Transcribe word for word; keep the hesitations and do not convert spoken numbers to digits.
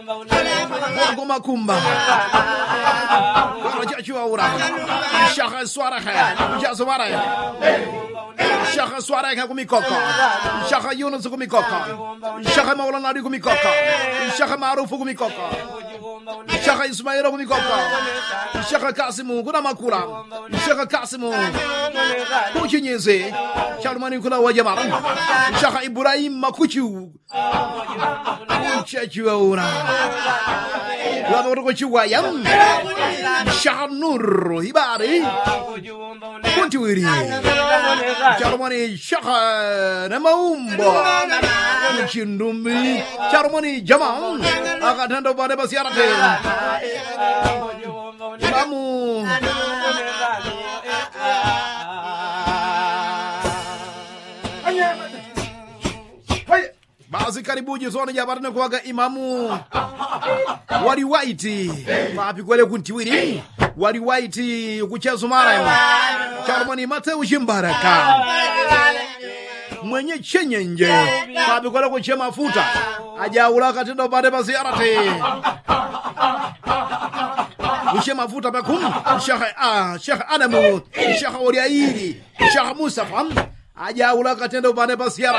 Goma kumba. Raja chua ura. Shaka swara ha. Jazwara. Shaka swara ha kumikoko. Shaka Yunus kumikoko. Shaka Maulana kumikoko. Shaka Marufu kumikoko. Shaka Ismail kumikoko. Shaka Kasimu kuna makura. Shaka Kasimu. Kuchinyeze. Shalmani kuna wajamara. Shaka Ibrahim makuchu. Kuchachua ura. Wano kuchua yam. Shaka Nur Hibari. Kuntiwiri. Shalmani Shaka Namaumbo. Chindumi. Shalmani Jaman. Akatendo pada basiarate. Kamu. Basi karibuji zone ya barana kuaga imamu wali white papi kwele kuntiwiri wali white kuchezo mara Charmani mate ushimbaraka mwenye chenye nje papi kwele kuche mafuta ajaula katendo bade basiarate Ushe mafuta bakum Sheikh ah Sheikh Adamu Sheikh Oriaili Sheikh Mustafa ajaula katendo bade basiarate